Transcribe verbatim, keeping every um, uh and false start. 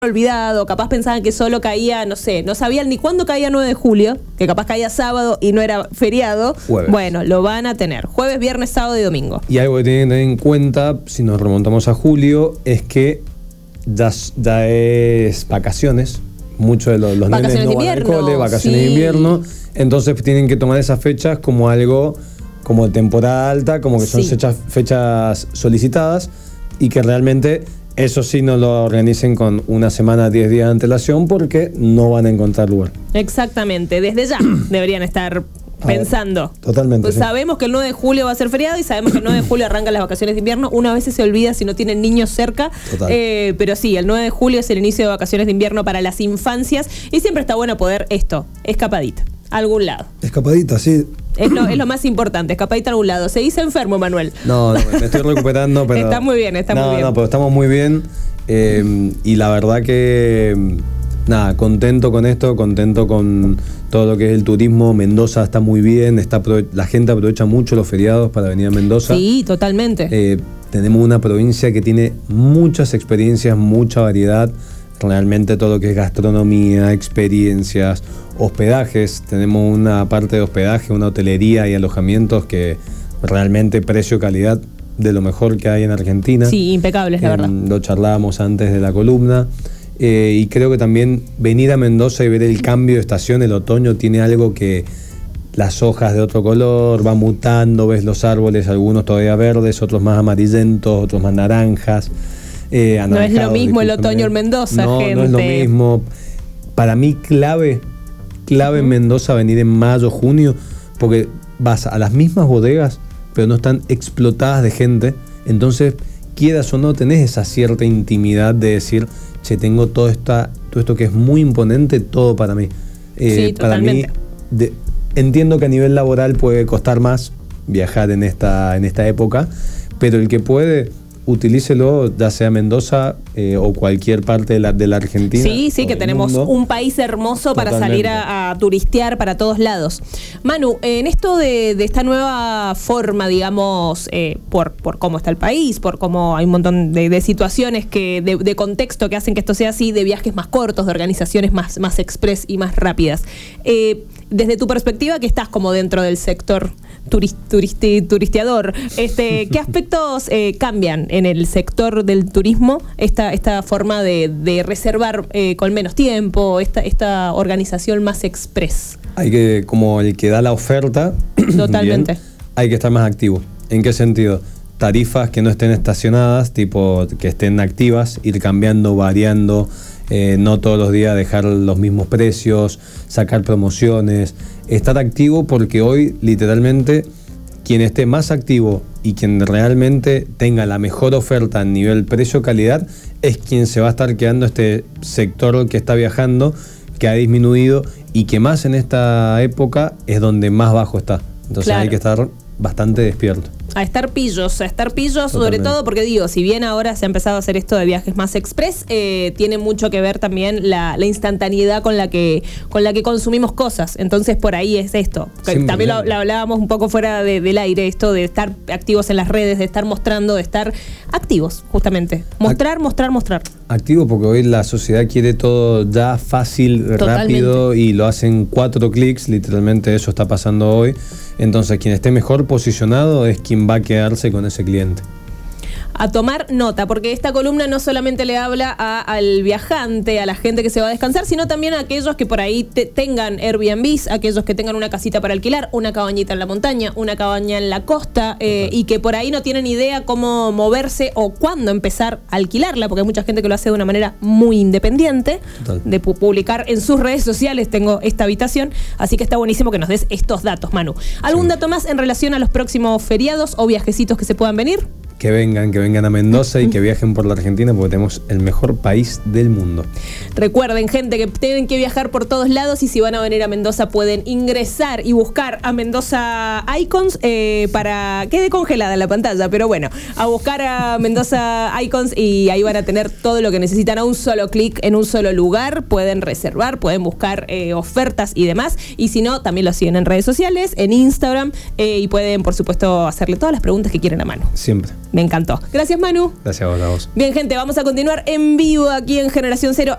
olvidado, capaz pensaban que solo caía, no sé, no sabían ni cuándo caía nueve de julio, que capaz caía sábado y no era feriado. Jueves. Bueno, lo van a tener. Jueves, viernes, sábado y domingo. Y algo que tienen que tener en cuenta, si nos remontamos a julio, es que ya, ya es vacaciones. Muchos de los, los nenes no van al cole, vacaciones sí. de invierno. Entonces tienen que tomar esas fechas como algo, como temporada alta, como que son sí. fechas, fechas solicitadas y que realmente... Eso sí, no lo organicen con una semana, diez días de antelación porque no van a encontrar lugar. Exactamente, desde ya deberían estar pensando. Ah, totalmente. Pues sí. sabemos que el nueve de julio va a ser feriado y sabemos que el nueve de julio arrancan las vacaciones de invierno. Una vez se olvida si no tienen niños cerca. Eh, pero sí, el nueve de julio es el inicio de vacaciones de invierno para las infancias y siempre está bueno poder esto, escapadita, a algún lado. Escapadita, sí. Es lo, es lo más importante, escapadita a algún lado. Se dice enfermo, Manuel. No, no, me estoy recuperando, pero... Está muy bien, está no, muy bien. No, pero estamos muy bien. Eh, y la verdad que... Nada, contento con esto, contento con todo lo que es el turismo. Mendoza está muy bien, está la gente aprovecha mucho los feriados para venir a Mendoza. Sí, totalmente. Eh, tenemos una provincia que tiene muchas experiencias, mucha variedad. Realmente todo lo que es gastronomía, experiencias, hospedajes. Tenemos una parte de hospedaje, una hotelería y alojamientos que realmente precio-calidad de lo mejor que hay en Argentina. Sí, impecables, la eh, verdad. Lo charlábamos antes de la columna. Eh, y creo que también venir a Mendoza y ver el cambio de estación, el otoño tiene algo que las hojas de otro color, va mutando, ves los árboles, algunos todavía verdes, otros más amarillentos, otros más naranjas. Eh, no es lo mismo el otoño en Mendoza, no, gente. No es lo mismo. Para mí clave, clave uh-huh. en Mendoza venir en mayo, junio, porque vas a las mismas bodegas, pero no están explotadas de gente. Entonces, quieras o no, tenés esa cierta intimidad de decir, che, tengo todo, esta, todo esto que es muy imponente, todo para mí. Eh, sí, para totalmente. mí, de, entiendo que a nivel laboral puede costar más viajar en esta, en esta época, pero el que puede... utilícelo, ya sea Mendoza eh, o cualquier parte de la, de la Argentina. Sí, sí, que tenemos mundo. un país hermoso para Totalmente. salir a, a turistear para todos lados. Manu, en esto de, de esta nueva forma, digamos, eh, por, por cómo está el país, por cómo hay un montón de, de situaciones, que de, de contexto que hacen que esto sea así, de viajes más cortos, de organizaciones más, más express y más rápidas. Eh, desde tu perspectiva, que estás como dentro del sector turist, turisti, turisteador, este, ¿qué aspectos eh, cambian en el sector del turismo esta, esta forma de, de reservar eh, con menos tiempo, esta, esta organización más express? Hay que, como el que da la oferta, totalmente. Bien, hay que estar más activo. ¿En qué sentido? Tarifas que no estén estacionadas, tipo que estén activas, ir cambiando, variando, eh, no todos los días dejar los mismos precios, sacar promociones, estar activo, porque hoy literalmente quien esté más activo y quien realmente tenga la mejor oferta a nivel precio-calidad es quien se va a estar quedando este sector que está viajando, que ha disminuido y que más en esta época es donde más bajo está. Entonces claro. hay que estar bastante despierto. A estar pillos, a estar pillos, Totalmente. sobre todo porque digo, si bien ahora se ha empezado a hacer esto de viajes más express, eh, tiene mucho que ver también la, la instantaneidad con la que con la que consumimos cosas. Entonces por ahí es esto. Sí, también lo, lo hablábamos un poco fuera de, del aire, esto de estar activos en las redes, de estar mostrando, de estar activos, justamente. Mostrar, Ac- mostrar, mostrar. Activo porque hoy la sociedad quiere todo ya fácil, Totalmente. rápido y lo hacen cuatro clics, literalmente eso está pasando hoy. Entonces quien esté mejor posicionado es quien va a quedarse con ese cliente. A tomar nota, porque esta columna no solamente le habla a, al viajante, a la gente que se va a descansar, sino también a aquellos que por ahí te, tengan Airbnbs, aquellos que tengan una casita para alquilar, una cabañita en la montaña, una cabaña en la costa, eh, y que por ahí no tienen idea cómo moverse o cuándo empezar a alquilarla, porque hay mucha gente que lo hace de una manera muy independiente, Total. de pu- publicar en sus redes sociales, tengo esta habitación, así que está buenísimo que nos des estos datos, Manu. ¿Algún sí. dato más en relación a los próximos feriados o viajecitos que se puedan venir? Que vengan, que vengan a Mendoza y que viajen por la Argentina porque tenemos el mejor país del mundo. Recuerden, gente, que tienen que viajar por todos lados y si van a venir a Mendoza pueden ingresar y buscar a Mendoza Icons eh, para... Quede congelada la pantalla, pero bueno, a buscar a Mendoza Icons y ahí van a tener todo lo que necesitan a un solo clic en un solo lugar. Pueden reservar, pueden buscar eh, ofertas y demás. Y si no, también lo siguen en redes sociales, en Instagram eh, y pueden, por supuesto, hacerle todas las preguntas que quieran a Manu. Siempre. Me encantó. Gracias, Manu. Gracias a vos, a vos. Bien, gente, vamos a continuar en vivo aquí en Generación Cero.